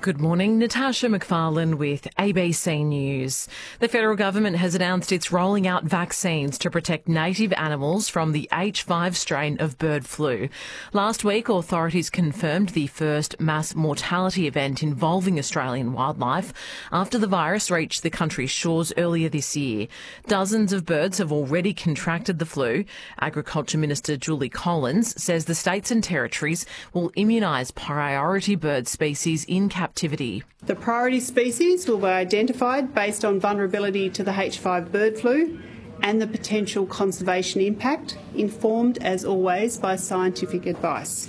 Good morning, Natasha McFarlane with ABC News. The federal government has announced it's rolling out vaccines to protect native animals from the H5 strain of bird flu. Last week, authorities confirmed the first mass mortality event involving Australian wildlife after the virus reached the country's shores earlier this year. Dozens of birds have already contracted the flu. Agriculture Minister Julie Collins says the states and territories will immunise priority bird species in captivity. The priority species will be identified based on vulnerability to the H5 bird flu and the potential conservation impact, informed as always by scientific advice.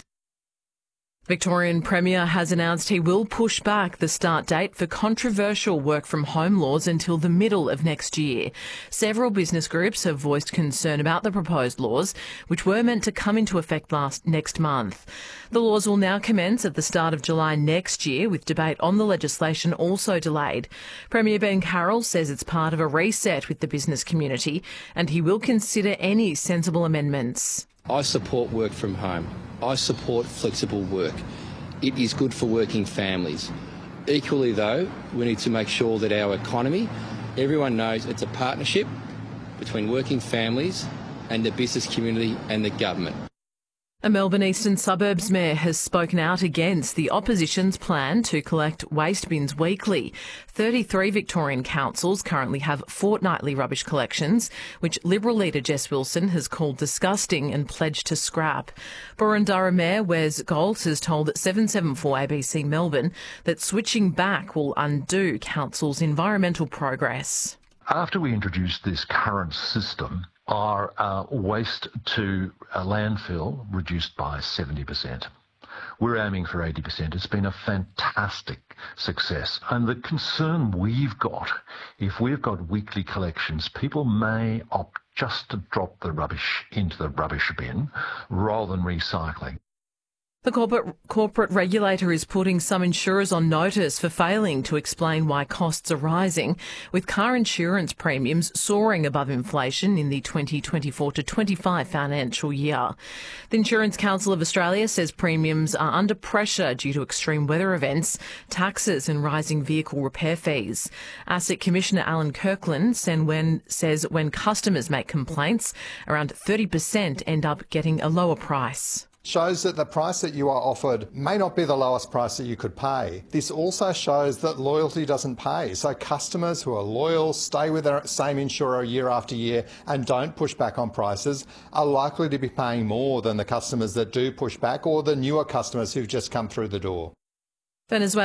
Victorian Premier has announced he will push back the start date for controversial work from home laws until the middle of next year. Several business groups have voiced concern about the proposed laws, which were meant to come into effect next month. The laws will now commence at the start of July next year, with debate on the legislation also delayed. Premier Ben Carroll says it's part of a reset with the business community, and he will consider any sensible amendments. I support work from home. I support flexible work. It is good for working families. Equally though, we need to make sure that our economy, everyone knows it's a partnership between working families and the business community and the government. A Melbourne Eastern Suburbs mayor has spoken out against the opposition's plan to collect waste bins weekly. 33 Victorian councils currently have fortnightly rubbish collections, which Liberal leader Jess Wilson has called disgusting and pledged to scrap. Burundara Mayor Wes Gold has told 774 ABC Melbourne that switching back will undo council's environmental progress. After we introduced this current system, our waste to landfill reduced by 70%. We're aiming for 80%. It's been a fantastic success. And the concern we've got, if we've got weekly collections, people may opt just to drop the rubbish into the rubbish bin rather than recycling. The corporate regulator is putting some insurers on notice for failing to explain why costs are rising, with car insurance premiums soaring above inflation in the 2024 to 25 financial year. The Insurance Council of Australia says premiums are under pressure due to extreme weather events, taxes and rising vehicle repair fees. ASIC Commissioner Alan Kirkland says when customers make complaints, around 30% end up getting a lower price. Shows that the price that you are offered may not be the lowest price that you could pay. This also shows that loyalty doesn't pay. So customers who are loyal, stay with their same insurer year after year and don't push back on prices are likely to be paying more than the customers that do push back or the newer customers who've just come through the door. Venezuela